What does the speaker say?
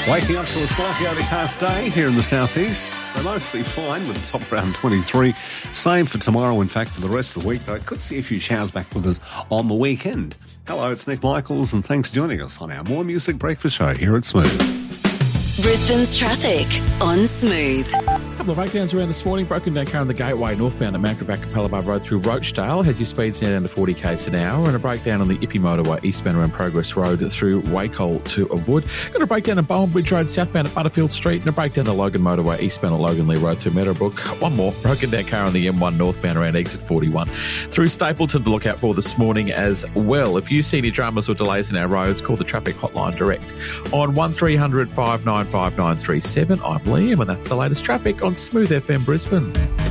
Waking up to a slightly overcast day here in the southeast. They're mostly fine with the top around 23. Same for tomorrow, in fact, for the rest of the week. But I could see a few showers back with us on the weekend. Hello, it's Nick Michaels, and thanks for joining us on our More Music Breakfast show here at Smooth. Brisbane's traffic on Smooth. A couple of breakdowns around this morning. Broken down car on the Gateway northbound at Mount Gravatt Capella Bar Road through Rochdale has your speeds now down to 40 k's an hour, and a breakdown on the Ippy motorway eastbound around Progress Road through Wacol to avoid. Got a breakdown at Bowen Bridge Road southbound at Butterfield Street, and a breakdown the Logan motorway eastbound at Logan Lee Road through Meadowbrook. One more broken down car on the M1 northbound around exit 41 through Stapleton to look out for this morning as well. If you see any dramas or delays in our roads, call the traffic hotline direct on 1300 595 937. I'm Liam, and that's the latest traffic on Smooth FM Brisbane.